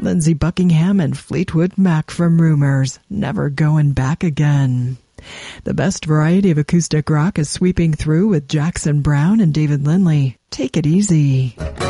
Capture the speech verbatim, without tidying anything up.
Lindsey Buckingham and Fleetwood Mac from Rumors, Never Going Back Again. The best variety of acoustic rock is sweeping through with Jackson Browne and David Lindley, Take It Easy.